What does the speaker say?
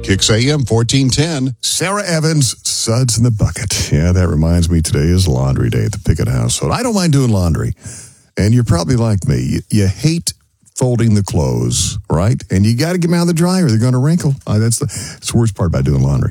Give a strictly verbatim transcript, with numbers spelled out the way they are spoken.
Kicks A M fourteen ten. Sarah Evans, suds in the bucket. Yeah, that reminds me, today is laundry day at the Pickett household. I don't mind doing laundry. And you're probably like me. You, you hate folding the clothes, right? And you got to get them out of the dryer. They're going to wrinkle. Uh, that's, the, that's the worst part about doing laundry.